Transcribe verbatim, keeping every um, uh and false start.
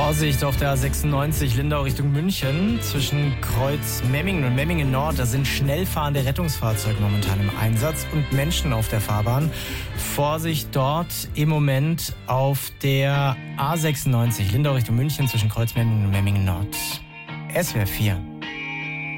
Vorsicht auf der A sechsundneunzig Lindau Richtung München zwischen Kreuz Memmingen und Memmingen Nord. Da sind schnell fahrende Fahrzeuge momentan im Einsatz und Menschen auf der Fahrbahn. Vorsicht dort im Moment auf der A sechsundneunzig Lindau Richtung München zwischen Kreuz Memmingen und Memmingen Nord. S W R vier.